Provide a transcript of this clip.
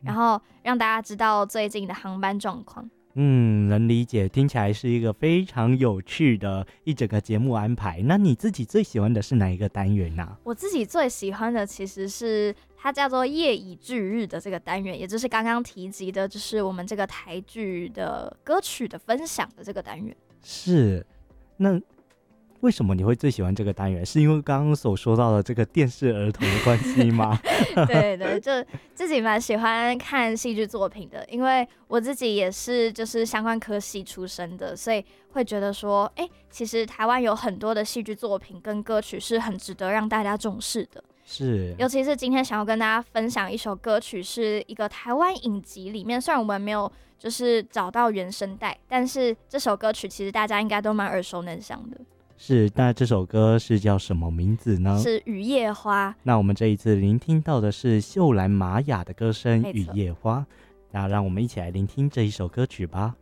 然后让大家知道最近的航班状况。 能理解，听起来是一个非常有趣的一整个节目安排。那你自己最喜欢的是哪一个单元啊？ 我自己最喜欢的其实是它叫做夜以继日的这个单元，也就是刚刚提及的，就是我们这个台剧的歌曲的分享的这个单元。 是，那为什么你会最喜欢这个单元？是因为刚刚所说到的这个电视儿童的关系吗？ 对对，就自己蛮喜欢看戏剧作品的，因为我自己也是就是相关科系出身的，所以会觉得说，其实台湾有很多的戏剧作品跟歌曲是很值得让大家重视的。 是， 尤其是今天想要跟大家分享一首歌曲，是一个台湾影集里面，虽然我们没有就是找到原声带，但是这首歌曲其实大家应该都蛮耳熟能详的。 是，那这首歌是叫什么名字呢？ 是《雨夜花》。 那我们这一次聆听到的是秀兰玛雅的歌声《雨夜花》，那让我们一起来聆听这一首歌曲吧。